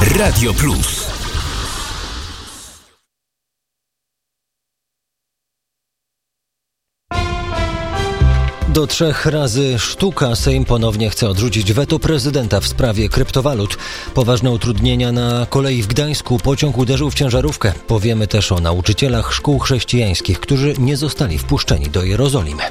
Radio Plus. Do 3 razy sztuka. Sejm ponownie chce odrzucić weto prezydenta w sprawie kryptowalut. Poważne utrudnienia na kolei w Gdańsku. Pociąg uderzył w ciężarówkę. Powiemy też o nauczycielach szkół chrześcijańskich, którzy nie zostali wpuszczeni do Jerozolimy.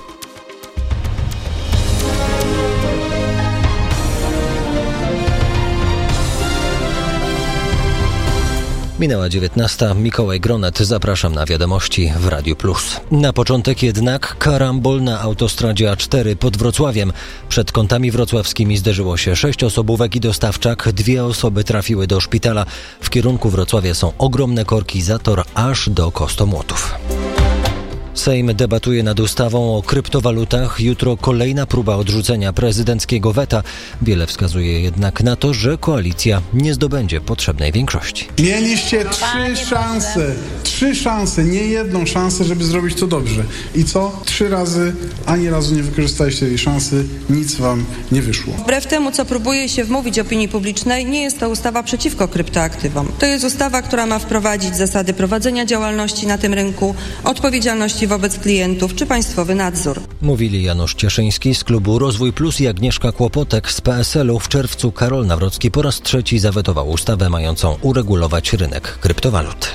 Minęła 19. Mikołaj Gronet. Zapraszam na wiadomości w Radiu Plus. Na początek jednak karambol na autostradzie A4 pod Wrocławiem. Przed kątami wrocławskimi zderzyło się 6 osobówek i dostawczak. 2 osoby trafiły do szpitala. W kierunku Wrocławia są ogromne korki, zator aż do Kostomłotów. Sejm debatuje nad ustawą o kryptowalutach. Jutro kolejna próba odrzucenia prezydenckiego weta. Wiele wskazuje jednak na to, że koalicja nie zdobędzie potrzebnej większości. Mieliście 3 szanse, nie jedną szansę, żeby zrobić to dobrze. I co? 3 razy, ani razu nie wykorzystaliście tej szansy, nic wam nie wyszło. Wbrew temu, co próbuje się wmówić opinii publicznej, nie jest to ustawa przeciwko kryptoaktywom. To jest ustawa, która ma wprowadzić zasady prowadzenia działalności na tym rynku, odpowiedzialności wobec klientów czy państwowy nadzór. Mówili Janusz Cieszyński z klubu Rozwój Plus i Agnieszka Kłopotek z PSL-u. W czerwcu Karol Nawrocki po raz 3 zawetował ustawę mającą uregulować rynek kryptowalut.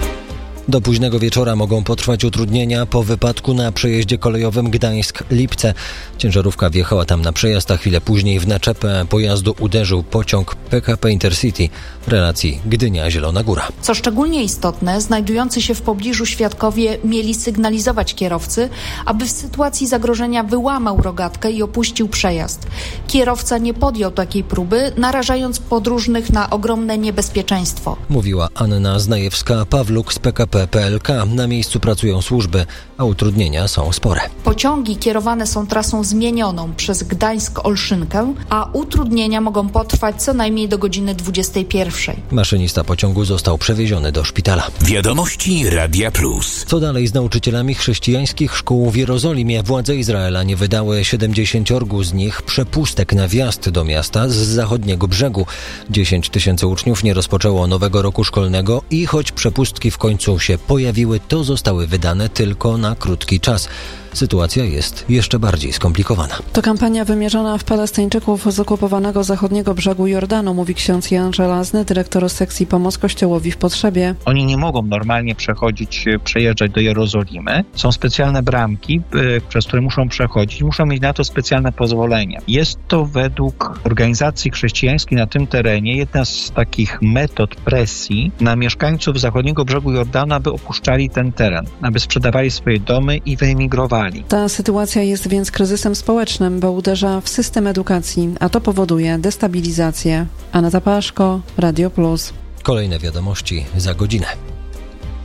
Do późnego wieczora mogą potrwać utrudnienia po wypadku na przejeździe kolejowym Gdańsk-Lipce. Ciężarówka wjechała tam na przejazd, a chwilę później w naczepę pojazdu uderzył pociąg PKP Intercity w relacji Gdynia-Zielona Góra. Co szczególnie istotne, znajdujący się w pobliżu świadkowie mieli sygnalizować kierowcy, aby w sytuacji zagrożenia wyłamał rogatkę i opuścił przejazd. Kierowca nie podjął takiej próby, narażając podróżnych na ogromne niebezpieczeństwo. Mówiła Anna Znajewska-Pawluk z PKP PLK. Na miejscu pracują służby, a utrudnienia są spore. Pociągi kierowane są trasą zmienioną przez Gdańsk-Olszynkę, a utrudnienia mogą potrwać co najmniej do godziny 21. Maszynista pociągu został przewieziony do szpitala. Wiadomości Radia Plus. Co dalej z nauczycielami chrześcijańskich szkół w Jerozolimie? Władze Izraela nie wydały 70 z nich przepustek na wjazd do miasta z zachodniego brzegu. 10 000 uczniów nie rozpoczęło nowego roku szkolnego i choć przepustki w końcu się pojawiły, to zostały wydane tylko na krótki czas. Sytuacja jest jeszcze bardziej skomplikowana. To kampania wymierzona w Palestyńczyków z okupowanego zachodniego brzegu Jordanu, mówi ksiądz Jan Żelazny, dyrektor sekcji Pomoc Kościołowi w Potrzebie. Oni nie mogą normalnie przejeżdżać do Jerozolimy. Są specjalne bramki, przez które muszą przechodzić. Muszą mieć na to specjalne pozwolenie. Jest to według organizacji chrześcijańskiej na tym terenie jedna z takich metod presji na mieszkańców zachodniego brzegu Jordanu, aby opuszczali ten teren, aby sprzedawali swoje domy i wyemigrowali. Ta sytuacja jest więc kryzysem społecznym, bo uderza w system edukacji, a to powoduje destabilizację. Aneta Paszko, Radio Plus. Kolejne wiadomości za godzinę.